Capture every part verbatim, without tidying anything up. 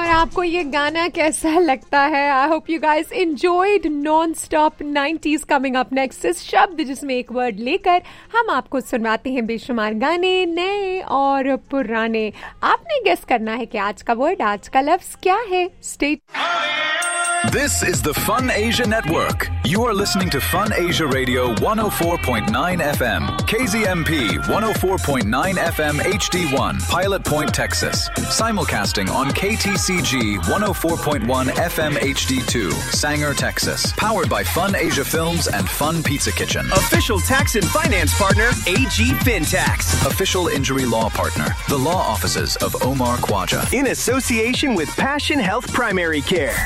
और आपको ये गाना कैसा लगता है? I hope you guys enjoyed non stop nineties. Coming up next इस शब्द जिसमें एक वर्ड लेकर हम आपको सुनवाते हैं बेशुमार गाने, नए और पुराने। आपने गेस करना है कि आज का वर्ड, आज का लफ्ज क्या है। Stay This is the Fun Asia Network. You are listening to Fun Asia Radio one oh four point nine F M, K Z M P one oh four point nine F M H D one, Pilot Point, Texas. Simulcasting on K T C G one oh four point one F M H D two, Sanger, Texas. Powered by Fun Asia Films and Fun Pizza Kitchen. Official tax and finance partner, A G FinTax. Official injury law partner, the law offices of Omar Khwaja. In association with Passion Health Primary Care.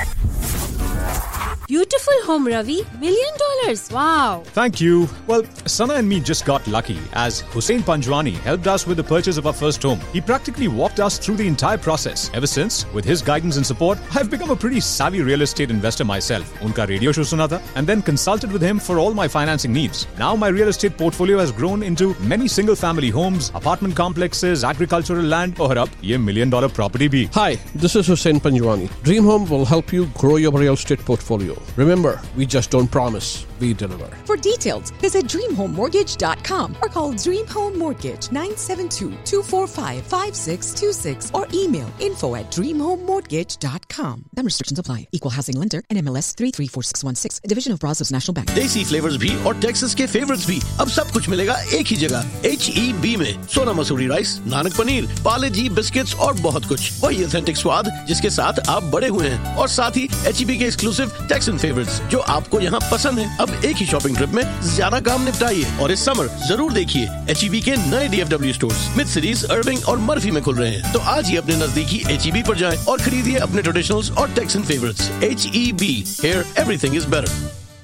Beautiful home, Ravi. Million dollars. Wow. Thank you. Well, Sana and me just got lucky as Hussein Panjwani helped us with the purchase of our first home. He practically walked us through the entire process. Ever since, with his guidance and support, I've become a pretty savvy real estate investor myself. Unka radio show suna tha and then consulted with him for all my financing needs. Now my real estate portfolio has grown into many single family homes, apartment complexes, agricultural land और अब ये million dollar property भी. Hi, this is Hussein Panjwani. Dream Home will help you grow your real estate portfolio. Remember, we just don't promise, we deliver. For details, visit dream home mortgage dot com or call Dream Home Mortgage nine seven two, two four five, five six two six or email info at dream home mortgage dot com. Then restrictions apply. Equal housing lender and M L S three three four six one six, a division of Brazos National Bank. देसी flavours भी और Texas के favourites भी, अब सब कुछ मिलेगा एक ही जगह। H E B में सोना मसूरी राइस, नानक पनीर, पाले जी बिस्किट्स और बहुत कुछ। वही ऑथेंटिक स्वाद जिसके साथ आप बड़े हुए हैं और साथ ही H E B के एक्सक्लूसिव टेक्सन फेवरेट्स जो आपको यहाँ पसंद है। अब एक ही शॉपिंग ट्रिप में ज्यादा काम निपटाइए और इस समर जरूर देखिए H E B के नए D F W stores mid cities, अर्विंग और मर्फी में खुल रहे हैं। तो आज ही अपने नजदीकी H E B पर जाएं और खरीदिए अपने ट्रेडिशनल्स और taxon favourites. H E B, here everything is better.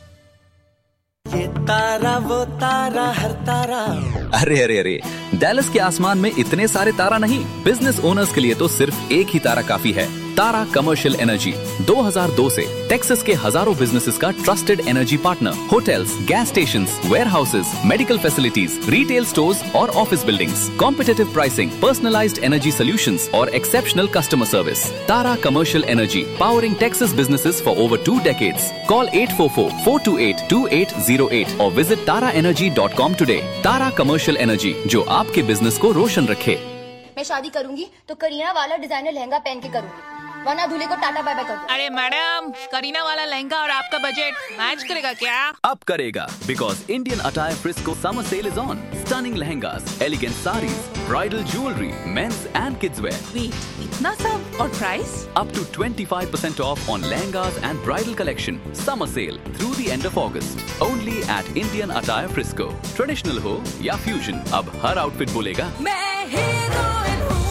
ये तारा वो तारा हर तारा। अरे अरे अरे, डैलस के आसमान में इतने सारे तारा नहीं, बिजनेस ओनर्स के लिए तो सिर्फ एक ही तारा काफी है। तारा कमर्शियल एनर्जी दो हज़ार दो से टेक्सास के हजारों बिजनेसेस का trusted energy partner. Hotels, gas stations, warehouses, medical facilities, retail stores और office buildings, competitive pricing, personalised energy solutions और exceptional customer service. Tara commercial energy, powering Texas businesses for over two decades. Call at four four, four to eight, to eight zero eight और visit तारा energy dot com today. तारा commercial energy, जो आपके business को रोशन रखे। मैं शादी करूंगी तो करीना वाला डिजाइनर लहंगा पहन के करूंगी, वरना दूल्हे को टाटा बाय बाय कर दो। अरे मैडम, करीना वाला लहंगा और आपका बजट मैच करेगा क्या? अब करेगा, because Indian Attire Frisco summer sale is on. Stunning lehengas, elegant sarees, bridal jewelry, men's and kids wear. Wait, इतना सब और price? Up to twenty-five percent off on lehengas and bridal collection. Summer sale through the end of August. Only at Indian Attire Frisco. Traditional हो या fusion, अब हर outfit बोलेगा मैं heroine हूँ।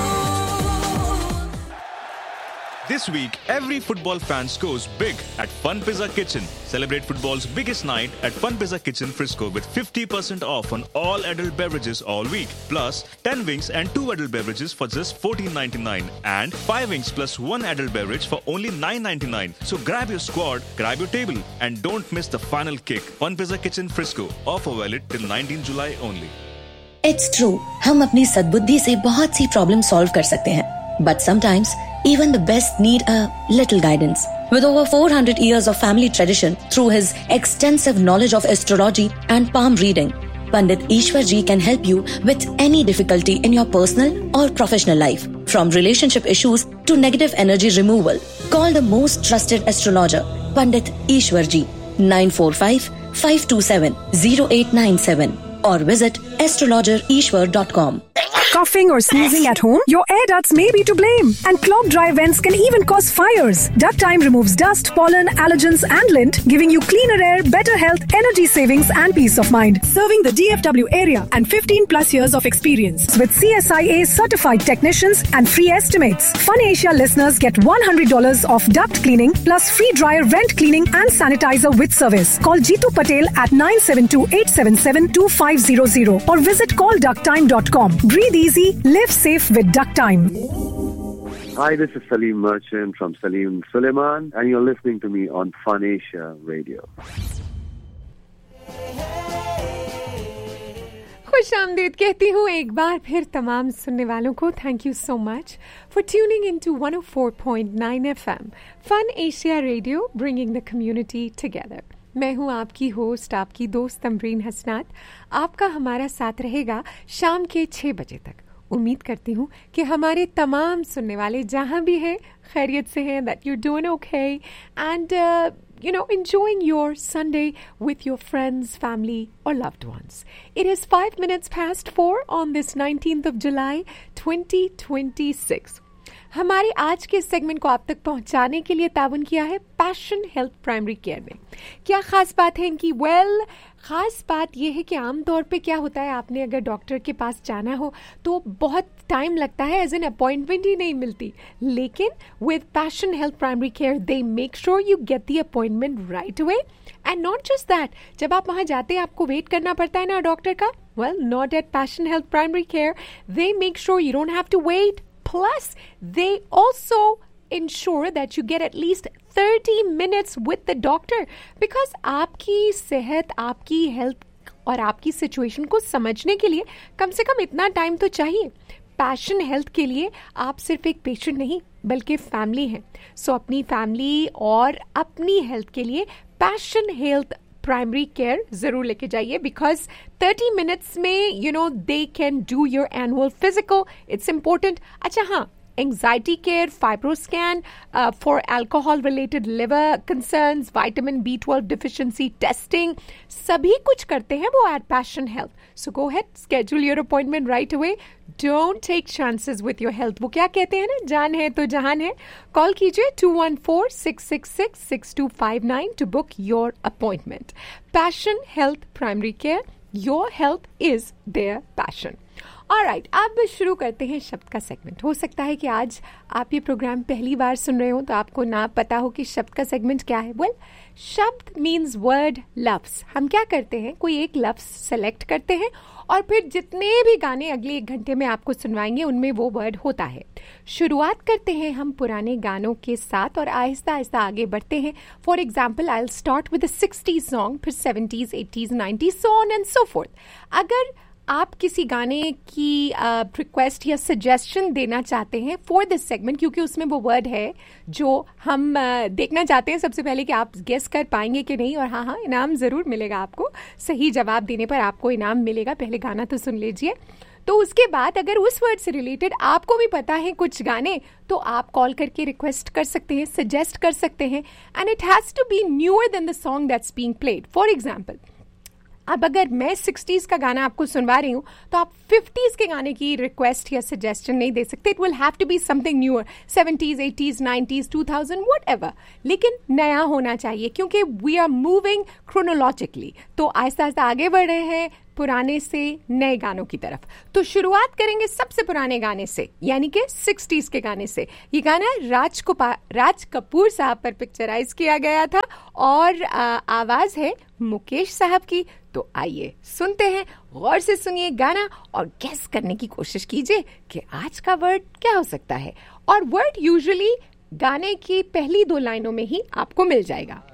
This week, every football fan scores big at Fun Pizza Kitchen. Celebrate football's biggest night at Fun Pizza Kitchen Frisco with fifty percent off on all adult beverages all week. Plus, ten wings and two adult beverages for just fourteen ninety-nine. And five wings plus one adult beverage for only nine ninety-nine. So grab your squad, grab your table, and don't miss the final kick. Fun Pizza Kitchen Frisco. Offer valid till nineteenth July only. It's true. हम अपनी सद्बुद्धि से बहुत सी problem solve कर सकते हैं. But sometimes, even the best need a little guidance. With over four hundred years of family tradition, through his extensive knowledge of astrology and palm reading, Pandit Ishwar Ji can help you with any difficulty in your personal or professional life. From relationship issues to negative energy removal. Call the most trusted astrologer, Pandit Ishwar Ji, nine four five, five two seven, zero eight nine seven or visit astrologer ishwar dot com. Coughing or sneezing at home? Your air ducts may be to blame, and clogged dry vents can even cause fires. Duct Time removes dust, pollen, allergens and lint, giving you cleaner air, better health, energy savings and peace of mind. Serving the D F W area and fifteen plus years of experience with C S I A certified technicians and free estimates. Fun Asia listeners get one hundred dollars off duct cleaning plus free dryer vent cleaning and sanitizer with service. Call Jeetu Patel at nine seven two, eight seven seven, two five zero zero or visit call duct time dot com. Breathe easy, live safe with Duct Time. Hi, this is Salim Merchant from Salim Suleiman, and you're listening to me on Fun Asia Radio. खुश आमदीद कहती हूँ एक बार फिर तमाम सुनने वालों को. Thank you so much for tuning in to one O four point nine F M fun Asia radio, bringing the community together. मैं हूँ आपकी होस्ट, आपकी दोस्त तमरीन हसनात. आपका हमारा साथ रहेगा शाम के छः बजे तक. उम्मीद करती हूँ कि हमारे तमाम सुनने वाले जहाँ भी हैं खैरियत से हैं, that you doing okay and you know, enjoying your Sunday with your friends, family, or loved ones. It is five minutes past four on this nineteenth of July, twenty twenty-six. हमारे आज के सेगमेंट को आप तक पहुंचाने के लिए ताउन किया है पैशन हेल्थ प्राइमरी केयर ने. क्या खास बात है इनकी? वेल well, खास बात यह है कि आमतौर पे क्या होता है, आपने अगर डॉक्टर के पास जाना हो तो बहुत टाइम लगता है, एज एन अपॉइंटमेंट ही नहीं मिलती. लेकिन with passion health primary care they make sure you get the appointment right away. And not just that, जब आप वहाँ जाते हैं आपको वेट करना पड़ता है ना डॉक्टर का. Well, not at passion health primary care. They make sure you don't have to wait. Plus, they also ensure that you get at least thirty minutes with the doctor because आपकी सेहत, आपकी health और आपकी situation को समझने के लिए कम से कम इतना टाइम तो चाहिए. पैशन हेल्थ के लिए आप सिर्फ एक पेशेंट नहीं बल्कि फैमिली हैं. सो so, अपनी फैमिली और अपनी हेल्थ के लिए पैशन हेल्थ प्राइमरी केयर जरूर लेके जाइए बिकॉज थर्टी मिनट्स में you know they can do your annual physical. It's important. अच्छा हाँ, anxiety care, fibroscan for alcohol related liver concerns, vitamin B twelve deficiency testing, सभी कुछ करते हैं वो eight passion health. So go head, schedule your appointment right away. Don't take chances with your health. वो क्या कहते हैं ना, जान है तो जहान है. कॉल कीजिए to one four six six six six to five nine to book your appointment. Passion health primary care, your health is their passion. Alright, अब शुरू करते हैं शब्द का सेगमेंट. हो सकता है कि आज आप ये प्रोग्राम पहली बार सुन रहे हो तो आपको ना पता हो कि शब्द का सेगमेंट क्या है. वेल, शब्द मीन्स वर्ड, लफ्ज. हम क्या करते हैं, कोई एक लफ्ज सेलेक्ट करते हैं और फिर जितने भी गाने अगले एक घंटे में आपको सुनवाएंगे उनमें वो वर्ड होता है. शुरुआत करते हैं हम पुराने गानों के साथ और आहिस्ता आहिस्ता आगे बढ़ते हैं. For example, I will start with the sixties song, फिर seventies, eighties, nineties, so on and so fourth. अगर आप किसी गाने की रिक्वेस्ट uh, या सजेशन देना चाहते हैं फॉर दिस सेगमेंट, क्योंकि उसमें वो वर्ड है जो हम uh, देखना चाहते हैं सबसे पहले कि आप गेस कर पाएंगे कि नहीं. और हाँ हाँ, इनाम ज़रूर मिलेगा आपको. सही जवाब देने पर आपको इनाम मिलेगा. पहले गाना तो सुन लीजिए. तो उसके बाद अगर उस वर्ड से रिलेटेड आपको भी पता है कुछ गाने, तो आप कॉल करके रिक्वेस्ट कर सकते हैं, सजेस्ट कर सकते हैं. And it has to be newer then the song that's being played. For example, अब अगर मैं सिक्सटीज़ का गाना आपको सुनवा रही हूँ तो आप फिफ्टीज़ के गाने की रिक्वेस्ट या सजेशन नहीं दे सकते. It will have to be something newer, seventies, eighties, nineties, two thousand, whatever. लेकिन नया होना चाहिए क्योंकि वी आर मूविंग क्रोनोलॉजिकली. तो आहिस्ता आहिस्ता आगे बढ़ रहे हैं पुराने से नए गानों की तरफ. तो शुरुआत करेंगे सबसे पुराने गाने से, यानी कि सिक्सटीज़ के गाने से. ये गाना राज राज कपूर साहब पर पिक्चराइज किया गया था और आ, आवाज है मुकेश साहब की. तो आइए सुनते हैं, गौर से सुनिए गाना और गेस करने की कोशिश कीजिए कि आज का वर्ड क्या हो सकता है. और वर्ड यूजुअली गाने की पहली दो लाइनों में ही आपको मिल जाएगा.